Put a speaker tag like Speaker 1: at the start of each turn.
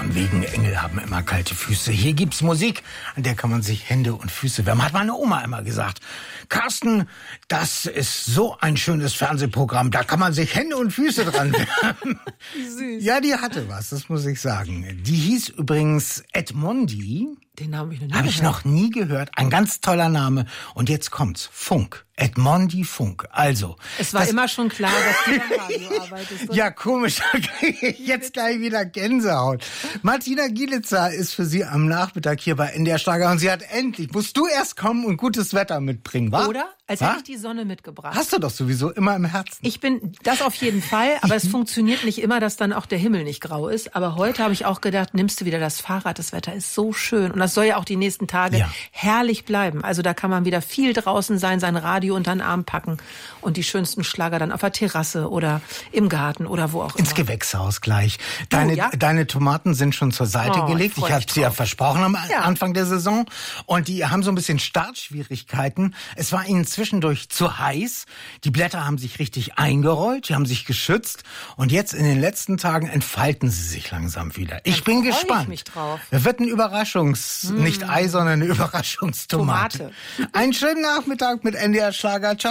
Speaker 1: von wegen Engel haben immer kalte Füße. Hier gibt's Musik, an der kann man sich Hände und Füße wärmen. Hat meine Oma immer gesagt. Carsten, das ist so ein schönes Fernsehprogramm, da kann man sich Hände und Füße dran wärmen.
Speaker 2: Süß.
Speaker 1: Ja, die hatte was, das muss ich sagen. Die hieß übrigens Edmondi.
Speaker 2: Den Namen
Speaker 1: habe ich noch nie gehört. Ein ganz toller Name. Und jetzt kommt's. Funk. Edmondi Funk. Also.
Speaker 2: Es war immer schon klar, dass du beim Radio arbeitest. Oder?
Speaker 1: Ja, komisch. Da kriege ich jetzt gleich wieder Gänsehaut. Martina Gielitzer ist für Sie am Nachmittag hier bei NDR Schlager und sie hat endlich, musst du erst kommen und gutes Wetter mitbringen, wa?
Speaker 2: Oder? Als hätte ich die Sonne mitgebracht.
Speaker 1: Hast du doch sowieso immer im Herzen.
Speaker 2: Ich bin, das auf jeden Fall, aber es funktioniert nicht immer, dass dann auch der Himmel nicht grau ist. Aber heute habe ich auch gedacht, nimmst du wieder das Fahrrad, das Wetter ist so schön. Und das soll ja auch die nächsten Tage herrlich bleiben. Also da kann man wieder viel draußen sein, sein Radio unter den Arm packen und die schönsten Schlager dann auf der Terrasse oder im Garten oder wo auch immer.
Speaker 1: Ins Gewächshaus gleich. Deine Tomaten sind schon zur Seite gelegt. Ich habe sie ja versprochen am Anfang der Saison. Und die haben so ein bisschen Startschwierigkeiten. Es war ihnen zwischendurch zu heiß. Die Blätter haben sich richtig eingerollt, die haben sich geschützt. Und jetzt in den letzten Tagen entfalten sie sich langsam wieder. Ich bin gespannt.
Speaker 2: Ich mich drauf.
Speaker 1: Es wird ein nicht Ei, sondern eine Überraschungstomate. Einen schönen Nachmittag mit NDR Schlager. Ciao.